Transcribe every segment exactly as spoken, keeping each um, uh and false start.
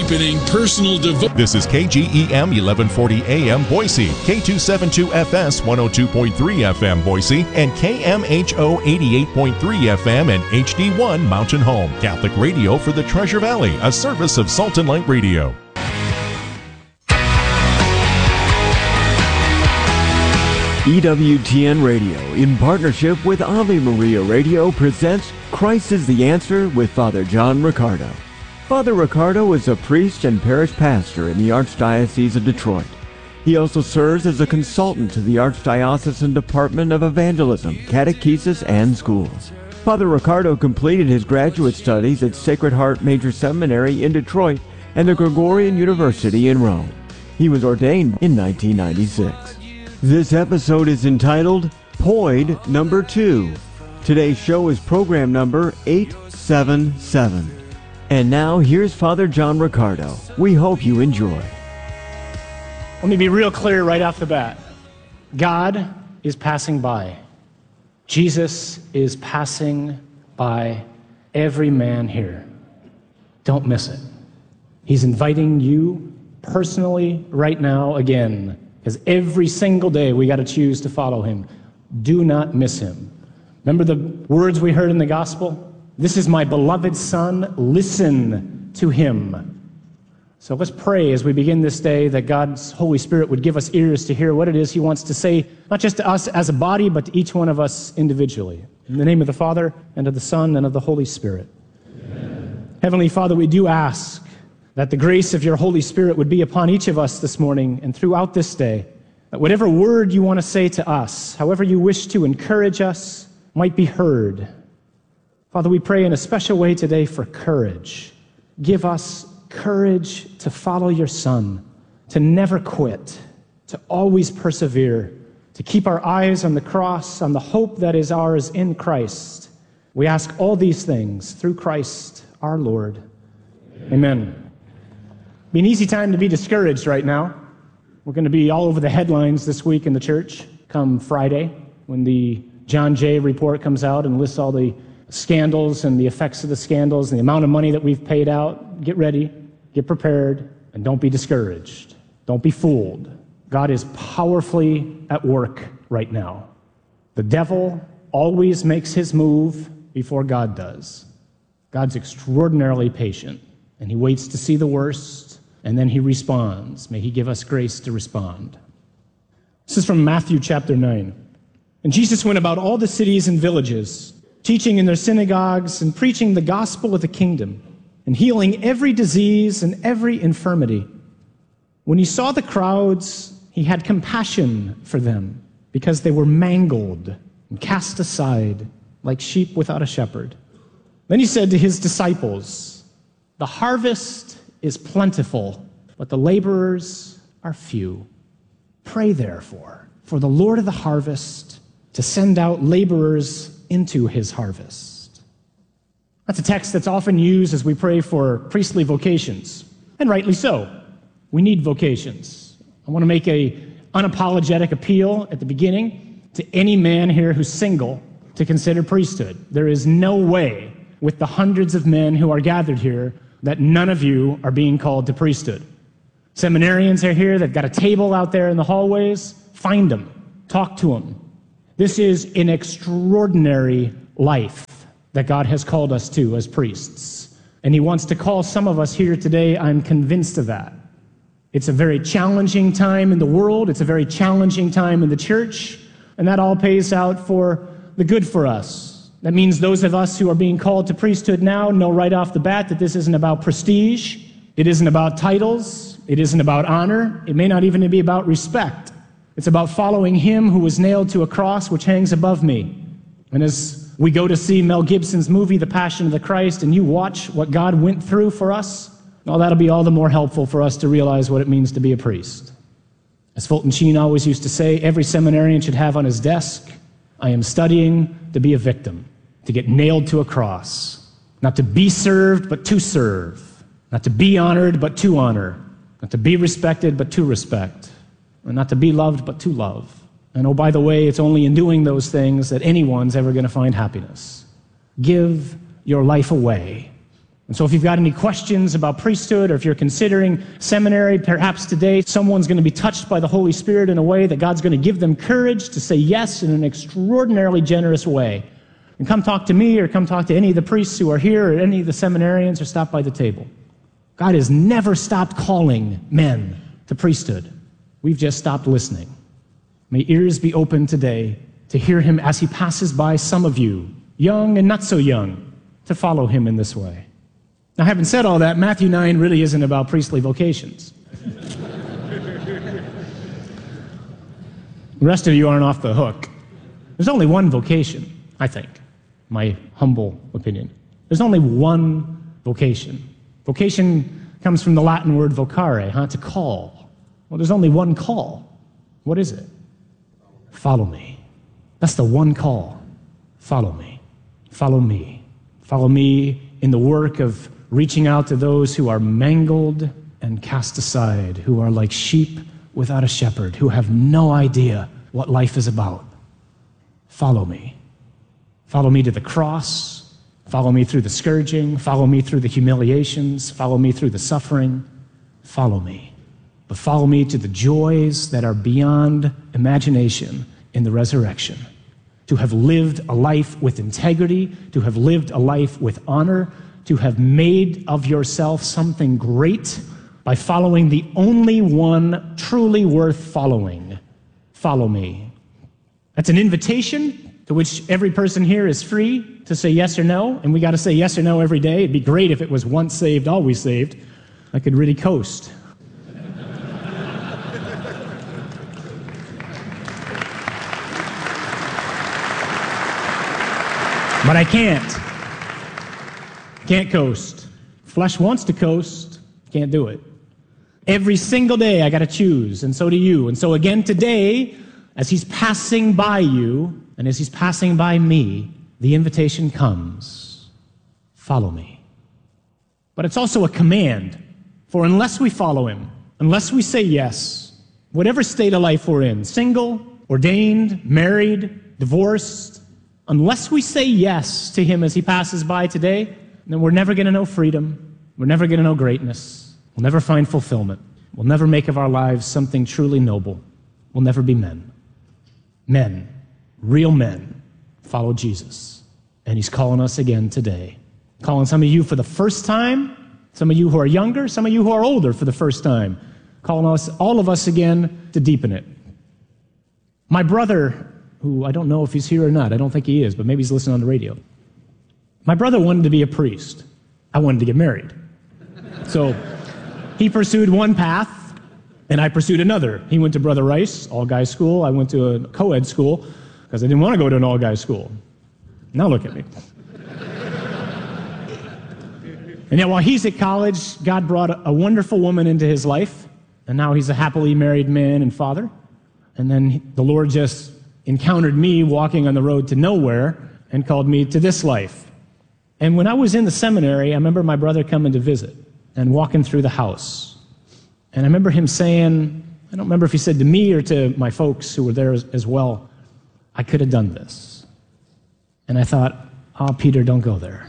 deepening personal devotion. This is K G E M eleven forty A M Boise, K two seventy-two F S one oh two point three F M Boise, and K M H O eighty-eight point three F M and H D one Mountain Home. Catholic radio for the Treasure Valley, a service of Salt and Light Radio. E W T N Radio, in partnership with Ave Maria Radio, presents Christ is the Answer with Father John Riccardo. Father Riccardo is a priest and parish pastor in the Archdiocese of Detroit. He also serves as a consultant to the Archdiocesan Department of Evangelism, Catechesis, and Schools. Father Riccardo completed his graduate studies at Sacred Heart Major Seminary in Detroit and the Gregorian University in Rome. He was ordained in nineteen ninety-six. This episode is entitled Poid Number two. Today's show is program number eight seventy-seven. And now here's Father John Riccardo. We hope you enjoy. Let me be real clear right off the bat. God is passing by. Jesus is passing by every man here. Don't miss it. He's inviting you personally right now again. Because every single day we got to choose to follow him. Do not miss him. Remember the words we heard in the gospel? This is my beloved Son. Listen to him. So let's pray as we begin this day that God's Holy Spirit would give us ears to hear what it is he wants to say, not just to us as a body, but to each one of us individually. In the name of the Father, and of the Son, and of the Holy Spirit. Amen. Heavenly Father, we do ask that the grace of your Holy Spirit would be upon each of us this morning and throughout this day, that whatever word you want to say to us, however you wish to encourage us, might be heard. Father, we pray in a special way today for courage. Give us courage to follow your Son, to never quit, to always persevere, to keep our eyes on the cross, on the hope that is ours in Christ. We ask all these things through Christ our Lord. Amen. Be an easy time to be discouraged right now. We're going to be all over the headlines this week in the church come Friday when the John Jay report comes out and lists all the scandals and the effects of the scandals and the amount of money that we've paid out. Get ready, get prepared, and don't be discouraged. Don't be fooled. God is powerfully at work right now. The devil always makes his move before God does. God's extraordinarily patient, and he waits to see the worst, and then he responds. May he give us grace to respond. This is from Matthew chapter nine. And Jesus went about all the cities and villages, teaching in their synagogues and preaching the gospel of the kingdom, and healing every disease and every infirmity. When he saw the crowds, he had compassion for them, because they were mangled and cast aside like sheep without a shepherd. Then he said to his disciples, "The harvest is plentiful, but the laborers are few. Pray, therefore, for the Lord of the harvest to send out laborers into his harvest." That's a text that's often used as we pray for priestly vocations, and rightly so. We need vocations. I want to make a unapologetic appeal at the beginning to any man here who's single to consider priesthood. There is no way, with the hundreds of men who are gathered here, that none of you are being called to priesthood. Seminarians are here. They've got a table out there in the hallways. Find them. Talk to them. This is an extraordinary life that God has called us to as priests. And he wants to call some of us here today. I'm convinced of that. It's a very challenging time in the world. It's a very challenging time in the church. And that all pays out for the good for us. That means those of us who are being called to priesthood now know right off the bat that this isn't about prestige. It isn't about titles. It isn't about honor. It may not even be about respect. It's about following him who was nailed to a cross which hangs above me. And as we go to see Mel Gibson's movie, The Passion of the Christ, and you watch what God went through for us, well, that'll be all the more helpful for us to realize what it means to be a priest. As Fulton Sheen always used to say, every seminarian should have on his desk, "I am studying to be a victim, to get nailed to a cross, not to be served, but to serve, not to be honored, but to honor, not to be respected, but to respect, and not to be loved, but to love. And oh, by the way, it's only in doing those things that anyone's ever going to find happiness. Give your life away. And so if you've got any questions about priesthood, or if you're considering seminary, perhaps today someone's going to be touched by the Holy Spirit in a way that God's going to give them courage to say yes in an extraordinarily generous way. And come talk to me, or come talk to any of the priests who are here, or any of the seminarians, or stop by the table. God has never stopped calling men to priesthood. We've just stopped listening. May ears be open today to hear him as he passes by some of you, young and not so young, to follow him in this way. Now, having said all that, Matthew nine really isn't about priestly vocations. The rest of you aren't off the hook. There's only one vocation, I think, my humble opinion. There's only one vocation. Vocation comes from the Latin word vocare, huh, to call. Well, there's only one call. What is it? Follow me. That's the one call. Follow me. Follow me. Follow me in the work of reaching out to those who are mangled and cast aside, who are like sheep without a shepherd, who have no idea what life is about. Follow me. Follow me to the cross. Follow me through the scourging. Follow me through the humiliations. Follow me through the suffering. Follow me. But follow me to the joys that are beyond imagination in the resurrection. To have lived a life with integrity, to have lived a life with honor, to have made of yourself something great by following the only one truly worth following. Follow me. That's an invitation to which every person here is free to say yes or no, and we got to say yes or no every day. It'd be great if it was once saved, always saved. I could really coast. But I can't. Can't coast. Flesh wants to coast. Can't do it. Every single day I got to choose, and so do you. And so again today, as he's passing by you, and as he's passing by me, the invitation comes. Follow me. But it's also a command. For unless we follow him, unless we say yes, whatever state of life we're in, single, ordained, married, divorced, unless we say yes to him as he passes by today, then we're never going to know freedom. We're never going to know greatness. We'll never find fulfillment. We'll never make of our lives something truly noble. We'll never be men. Men, real men, follow Jesus. And he's calling us again today. Calling some of you for the first time, some of you who are younger, some of you who are older for the first time. Calling us, all of us again, to deepen it. My brother, who I don't know if he's here or not, I don't think he is, but maybe he's listening on the radio. My brother wanted to be a priest. I wanted to get married. So he pursued one path, and I pursued another. He went to Brother Rice, all-guys school. I went to a co-ed school because I didn't want to go to an all-guys school. Now look at me. And yet while he's at college, God brought a wonderful woman into his life, and now he's a happily married man and father. And then the Lord just encountered me walking on the road to nowhere and called me to this life. And when I was in the seminary, I remember my brother coming to visit and walking through the house. And I remember him saying, I don't remember if he said to me or to my folks who were there as, as well, I could have done this. And I thought, oh, Peter, don't go there.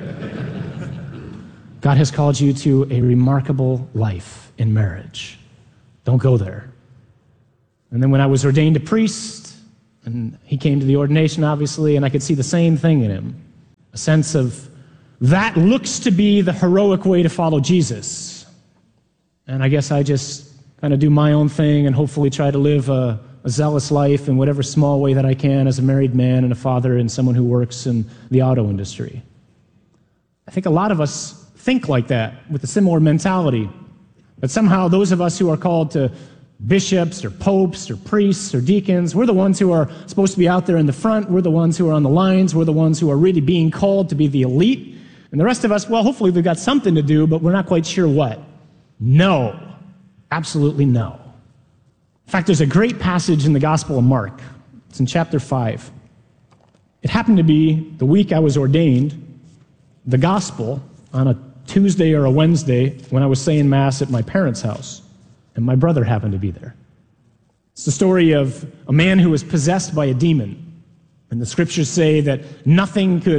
God has called you to a remarkable life in marriage. Don't go there. And then when I was ordained a priest, and he came to the ordination, obviously, and I could see the same thing in him. A sense of, that looks to be the heroic way to follow Jesus. And I guess I just kind of do my own thing and hopefully try to live a, a zealous life in whatever small way that I can as a married man and a father and someone who works in the auto industry. I think a lot of us think like that, with a similar mentality. But somehow those of us who are called to bishops or popes or priests or deacons, we're the ones who are supposed to be out there in the front. We're the ones who are on the lines. We're the ones who are really being called to be the elite. And the rest of us, well, hopefully we've got something to do, but we're not quite sure what. No. Absolutely no. In fact, there's a great passage in the Gospel of Mark. It's in chapter five. It happened to be the week I was ordained, the gospel, on a Tuesday or a Wednesday when I was saying Mass at my parents' house. And my brother happened to be there. It's the story of a man who was possessed by a demon. And the scriptures say that nothing could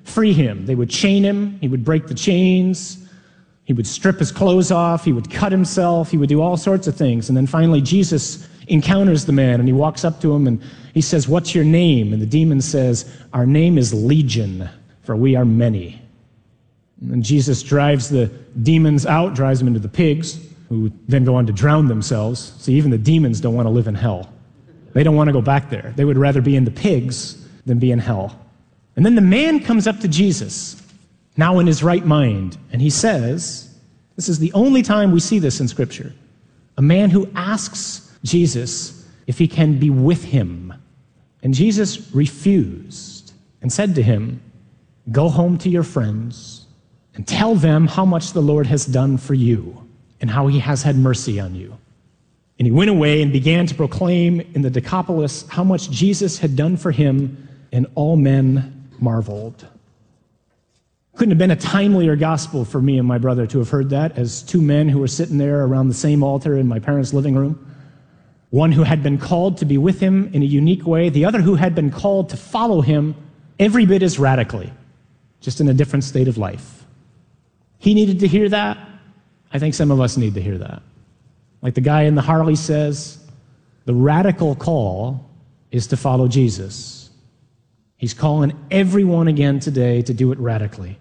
free him. They would chain him. He would break the chains. He would strip his clothes off. He would cut himself. He would do all sorts of things. And then finally, Jesus encounters the man, and he walks up to him, and he says, "What's your name?" And the demon says, "Our name is Legion, for we are many." And Jesus drives the demons out, drives them into the pigs, who then go on to drown themselves. See, even the demons don't want to live in hell. They don't want to go back there. They would rather be in the pigs than be in hell. And then the man comes up to Jesus, now in his right mind, and he says, this is the only time we see this in Scripture, a man who asks Jesus if he can be with him. And Jesus refused and said to him, "Go home to your friends and tell them how much the Lord has done for you and how he has had mercy on you." And he went away and began to proclaim in the Decapolis how much Jesus had done for him, and all men marveled. Couldn't have been a timelier gospel for me and my brother to have heard that as two men who were sitting there around the same altar in my parents' living room. One who had been called to be with him in a unique way, the other who had been called to follow him every bit as radically, just in a different state of life. He needed to hear that. I think some of us need to hear that. Like the guy in the Harley says, the radical call is to follow Jesus. He's calling everyone again today to do it radically.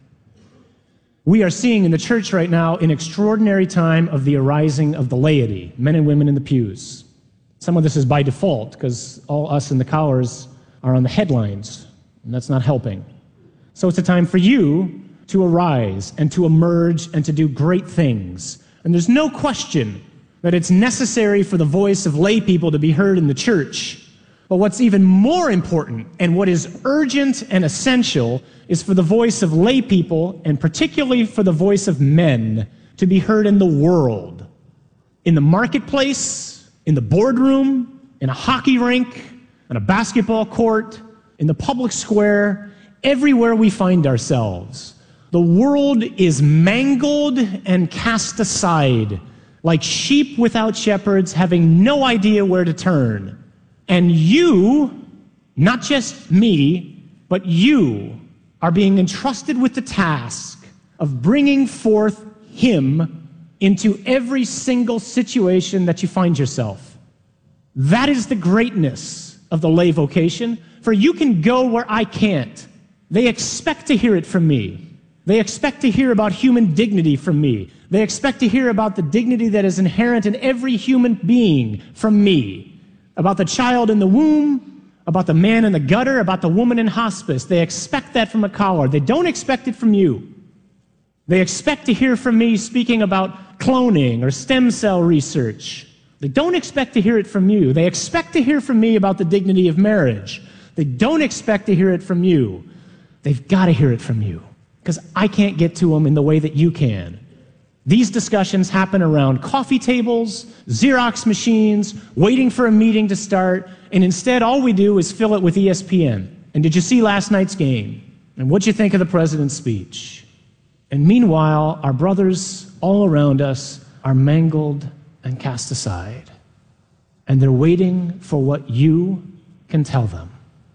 We are seeing in the church right now an extraordinary time of the arising of the laity, men and women in the pews. Some of this is by default because all us in the collars are on the headlines, and that's not helping. So it's a time for you to arise and to emerge and to do great things. And there's no question that it's necessary for the voice of lay people to be heard in the church. But what's even more important and what is urgent and essential is for the voice of lay people, and particularly for the voice of men, to be heard in the world. In the marketplace, in the boardroom, in a hockey rink, on a basketball court, in the public square, everywhere we find ourselves. The world is mangled and cast aside, like sheep without shepherds, having no idea where to turn. And you, not just me, but you are being entrusted with the task of bringing forth him into every single situation that you find yourself. That is the greatness of the lay vocation, for you can go where I can't. They expect to hear it from me. They expect to hear about human dignity from me. They expect to hear about the dignity that is inherent in every human being from me. About the child in the womb, about the man in the gutter, about the woman in hospice. They expect that from a collar. They don't expect it from you. They expect to hear from me speaking about cloning or stem cell research. They don't expect to hear it from you. They expect to hear from me about the dignity of marriage. They don't expect to hear it from you. They've got to hear it from you, because I can't get to them in the way that you can. These discussions happen around coffee tables, Xerox machines, waiting for a meeting to start, and instead all we do is fill it with E S P N. And did you see last night's game? And what'd you think of the president's speech? And meanwhile, our brothers all around us are mangled and cast aside. And they're waiting for what you can tell them.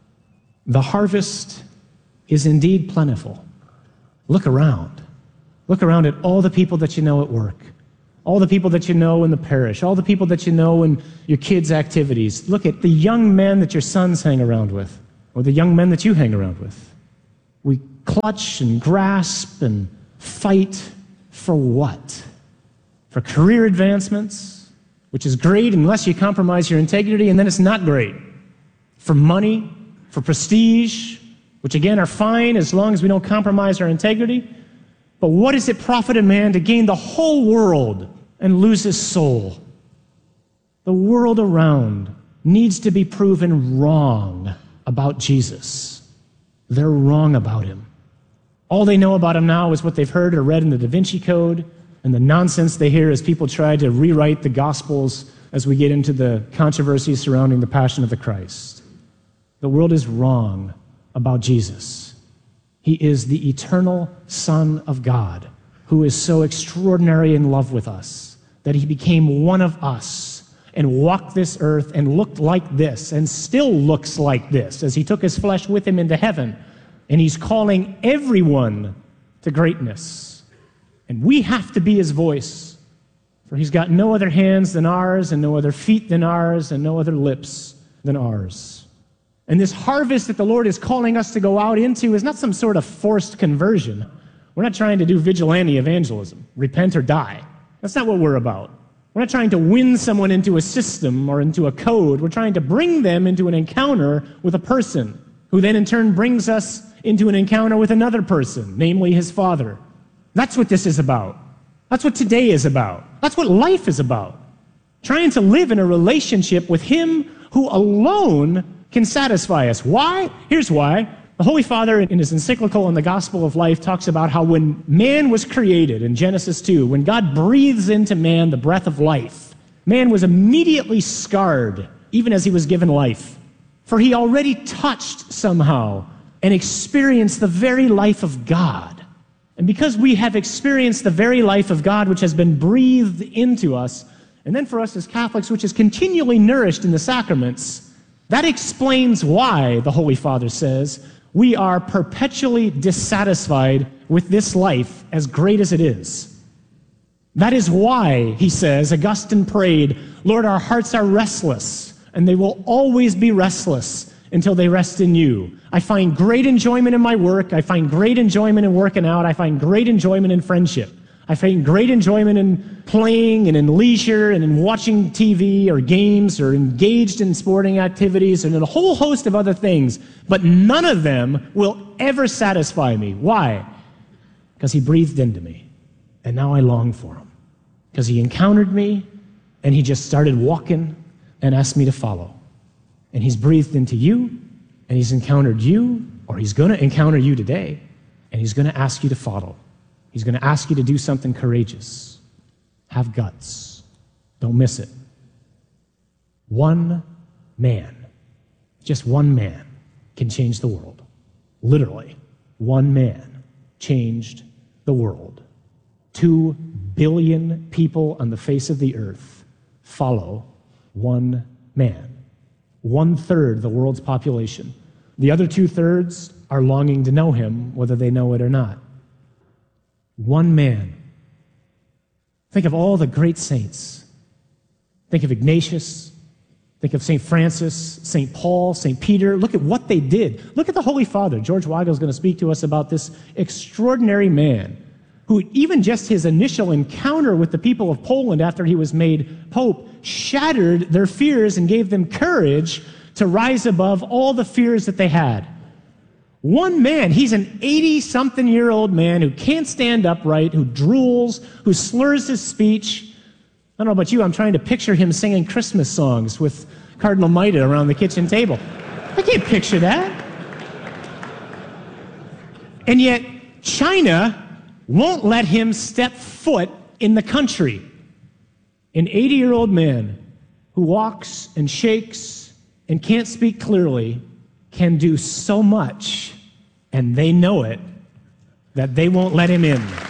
The harvest is indeed plentiful. Look around. Look around at all the people that you know at work, all the people that you know in the parish, all the people that you know in your kids' activities. Look at the young men that your sons hang around with, or the young men that you hang around with. We clutch and grasp and fight for what? For career advancements, which is great unless you compromise your integrity, and then it's not great. For money, for prestige, which again are fine as long as we don't compromise our integrity. But what does it profit a man to gain the whole world and lose his soul? The world around needs to be proven wrong about Jesus. They're wrong about him. All they know about him now is what they've heard or read in the Da Vinci Code and the nonsense they hear as people try to rewrite the Gospels as we get into the controversy surrounding the Passion of the Christ. The world is wrong about Jesus. He is the eternal Son of God, who is so extraordinary in love with us that he became one of us and walked this earth and looked like this and still looks like this as he took his flesh with him into heaven. And he's calling everyone to greatness. And we have to be his voice. For he's got no other hands than ours, and no other feet than ours, and no other lips than ours. And this harvest that the Lord is calling us to go out into is not some sort of forced conversion. We're not trying to do vigilante evangelism, repent or die. That's not what we're about. We're not trying to win someone into a system or into a code. We're trying to bring them into an encounter with a person, who then in turn brings us into an encounter with another person, namely his Father. That's what this is about. That's what today is about. That's what life is about. Trying to live in a relationship with him who alone can satisfy us. Why? Here's why. The Holy Father, in his encyclical on the Gospel of Life, talks about how when man was created in Genesis two, when God breathes into man the breath of life, man was immediately scarred, even as he was given life. For he already touched somehow and experienced the very life of God. And because we have experienced the very life of God, which has been breathed into us, and then for us as Catholics, which is continually nourished in the sacraments, that explains why, the Holy Father says, we are perpetually dissatisfied with this life, as great as it is. That is why, he says, Augustine prayed, Lord, our hearts are restless, and they will always be restless until they rest in you. I find great enjoyment in my work. I find great enjoyment in working out. I find great enjoyment in friendship. I find great enjoyment in playing and in leisure and in watching T V or games or engaged in sporting activities and in a whole host of other things. But none of them will ever satisfy me. Why? Because he breathed into me. And now I long for him. Because he encountered me and he just started walking and asked me to follow. And he's breathed into you, and he's encountered you, or he's going to encounter you today, and he's going to ask you to follow. He's going to ask you to do something courageous. Have guts. Don't miss it. One man, just one man, can change the world. Literally, one man changed the world. Two billion people on the face of the earth follow one man. One-third of the world's population. The other two-thirds are longing to know him, whether they know it or not. One man. Think of all the great saints. Think of Ignatius. Think of Saint Francis, Saint Paul, Saint Peter. Look at what they did. Look at the Holy Father. George Weigel is going to speak to us about this extraordinary man who, even just his initial encounter with the people of Poland after he was made Pope, shattered their fears and gave them courage to rise above all the fears that they had. One man, he's an eighty-something-year-old man who can't stand upright, who drools, who slurs his speech. I don't know about you, I'm trying to picture him singing Christmas songs with Cardinal Maida around the kitchen table. I can't picture that. And yet, China won't let him step foot in the country. An eighty-year-old man who walks and shakes and can't speak clearly can do so much, and they know it, that they won't let him in.